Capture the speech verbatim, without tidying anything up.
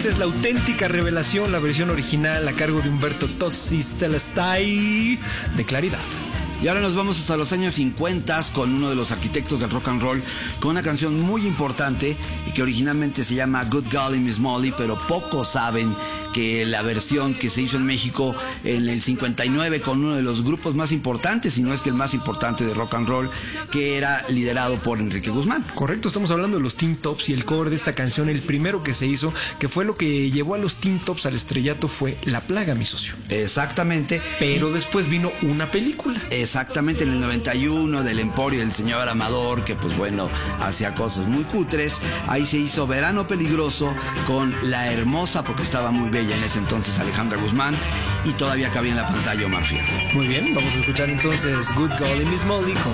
esta es la auténtica revelación, la versión original a cargo de Umberto Tozzi Stellastai de Claridad. Y ahora nos vamos hasta los años cincuenta con uno de los arquitectos del rock and roll, con una canción muy importante y que originalmente se llama Good Golly Miss Molly, pero pocos saben que la versión que se hizo en México en el cincuenta y nueve con uno de los grupos más importantes, si no es que el más importante de rock and roll, que era liderado por Enrique Guzmán. Correcto, estamos hablando de los Teen Tops y el cover de esta canción, el primero que se hizo, que fue lo que llevó a los Teen Tops al estrellato, fue La Plaga, mi socio. Exactamente. Pero después vino una película. Exactamente, en el noventa y uno, del Emporio del señor Amador, que pues bueno, hacía cosas muy cutres. Ahí se hizo Verano Peligroso con la hermosa, porque estaba muy bella en ese entonces, Alejandra Guzmán, y todavía cabía en la pantalla Omar Fierro. Muy bien, vamos a escuchar entonces Good Golly Miss Molly con